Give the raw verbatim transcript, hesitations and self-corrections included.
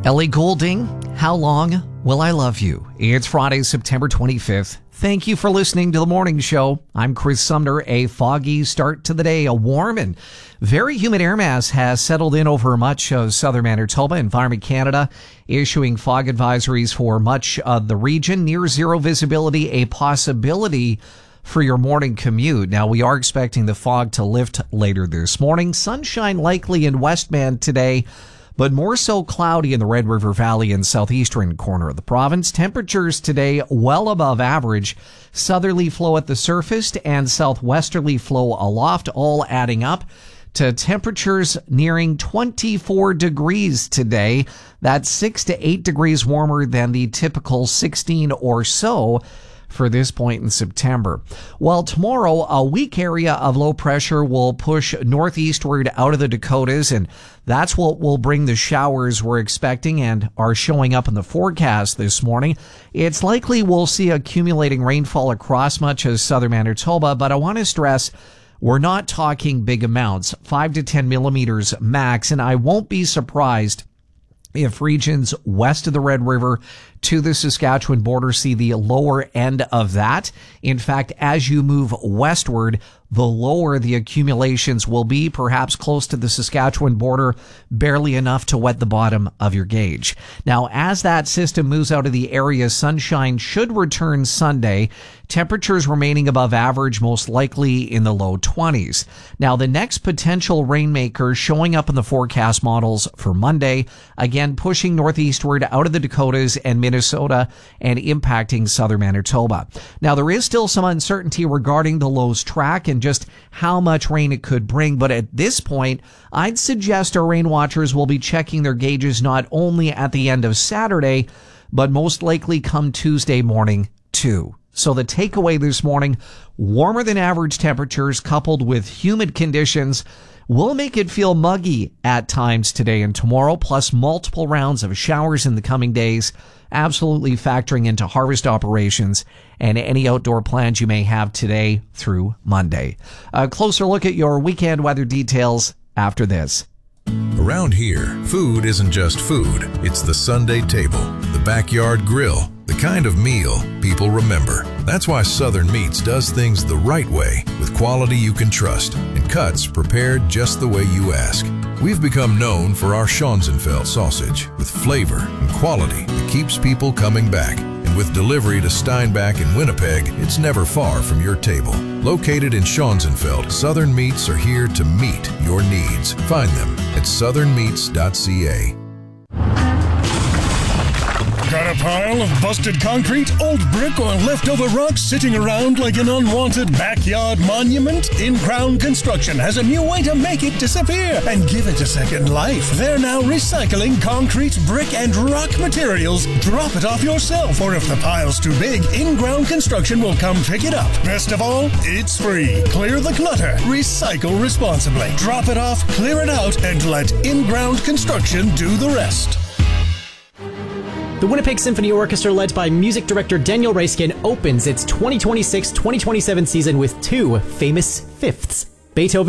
Ellie Goulding, How Long Will I Love You? It's Friday, September twenty-fifth. Thank you for listening to the morning show. I'm Chris Sumner. A foggy start to the day. A warm and very humid air mass has settled in over much of southern Manitoba. Environment Canada issuing fog advisories for much of the region. Near zero visibility, a possibility for your morning commute. Now, we are expecting the fog to lift later this morning. Sunshine likely in Westman today, but more so cloudy in the Red River Valley and southeastern corner of the province. Temperatures today well above average. Southerly flow at the surface and southwesterly flow aloft, all adding up to temperatures nearing twenty-four degrees today. That's six to eight degrees warmer than the typical sixteen or so for this point in September. Well, tomorrow, a weak area of low pressure will push northeastward out of the Dakotas, and that's what will bring the showers we're expecting and are showing up in the forecast this morning. It's likely we'll see accumulating rainfall across much of southern Manitoba, but I want to stress we're not talking big amounts, five to ten millimeters max, and I won't be surprised if regions west of the Red River to the Saskatchewan border see the lower end of that. In fact, as you move westward, the lower the accumulations will be, perhaps close to the Saskatchewan border, barely enough to wet the bottom of your gauge. Now, as that system moves out of the area, sunshine should return Sunday. Temperatures remaining above average, most likely in the low twenties. Now, the next potential rainmaker showing up in the forecast models for Monday, again pushing northeastward out of the Dakotas and Minnesota and impacting southern Manitoba. Now, there is still some uncertainty regarding the low's track and just how much rain it could bring, but at this point, I'd suggest our rain watchers will be checking their gauges not only at the end of Saturday, but most likely come Tuesday morning too. So the takeaway this morning, warmer than average temperatures coupled with humid conditions will make it feel muggy at times today and tomorrow, plus multiple rounds of showers in the coming days, absolutely factoring into harvest operations and any outdoor plans you may have today through Monday. A closer look at your weekend weather details after this. Around here, food isn't just food. It's the Sunday table, the backyard grill, the kind of meal people remember. That's why Southern Meats does things the right way, with quality you can trust and cuts prepared just the way you ask. We've become known for our Schonzenfeld sausage, with flavor and quality that keeps people coming back. And with delivery to Steinbach and Winnipeg, it's never far from your table. Located in Schonzenfeld, Southern Meats are here to meet your needs. Find them at southern meats dot c a. Got a pile of busted concrete, old brick, or leftover rocks sitting around like an unwanted backyard monument? In-Ground Construction has a new way to make it disappear and give it a second life. They're now recycling concrete, brick, and rock materials. Drop it off yourself, or if the pile's too big, In-Ground Construction will come pick it up. Best of all, it's free. Clear the clutter. Recycle responsibly. Drop it off, clear it out, and let In-Ground Construction do the rest. The Winnipeg Symphony Orchestra, led by music director Daniel Reiskin, opens its twenty twenty-six twenty twenty-seven season with two famous fifths. Beethoven